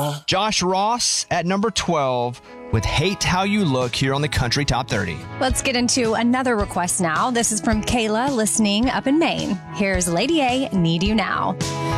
Josh Ross at number 12 with Hate How You Look here on the Country Top 30. Let's get into another request now. This is from Kayla, listening up in Maine. Here's Lady A, Need You Now.